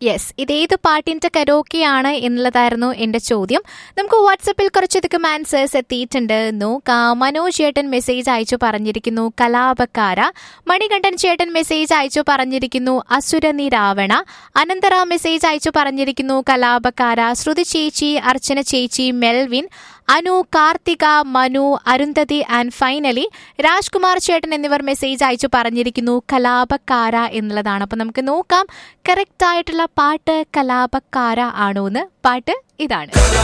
Yes, ഇതേത് പാട്ടിന്റെ കരോക്കെയാണ് എന്നുള്ളതായിരുന്നു എന്റെ ചോദ്യം. നമുക്ക് വാട്സപ്പിൽ കുറച്ചധികം ആൻസേഴ്സ് എത്തിയിട്ടുണ്ട്. നോക്കാം. മനോജ് ചേട്ടൻ മെസ്സേജ് അയച്ചു പറഞ്ഞിരിക്കുന്നു കലാപക്കാര. മണികണ്ഠൻ ചേട്ടൻ മെസ്സേജ് അയച്ചു പറഞ്ഞിരിക്കുന്നു അസുരനി രാവണ. അനന്തറ മെസ്സേജ് അയച്ചു പറഞ്ഞിരിക്കുന്നു കലാപക്കാര. ശ്രുതി ചേച്ചി, അർച്ചന ചേച്ചി, Melvin, Anu, Karthika, Manu, Arundhati and finally Rajkumar ചേട്ടൻ എന്നിവർ മെസ്സേജ് അയച്ചു പറഞ്ഞിരിക്കുന്നു കലാപക്കാര എന്നുള്ളതാണ്. അപ്പൊ നമുക്ക് നോക്കാം കറക്റ്റ് ആയിട്ടുള്ള പാട്ട് കലാപക്കാര ആണോ എന്ന്. പാട്ട് ഇതാണ്.